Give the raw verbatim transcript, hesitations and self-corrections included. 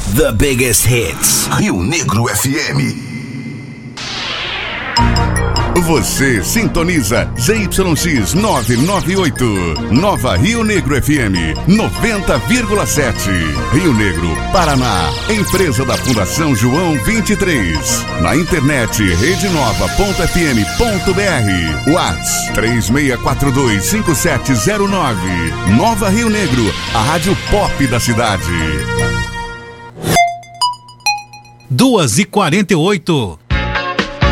The biggest hits. Rio Negro F M. Você sintoniza Z Y X novecentos e noventa e oito, Nova Rio Negro F M noventa vírgula sete, Rio Negro, Paraná. Empresa da Fundação João vinte e três. Na internet rede nova ponto f m ponto b r. WhatsApp três seis quatro dois cinco sete zero nove. Nova Rio Negro, a rádio pop da cidade. duas e quarenta e oito.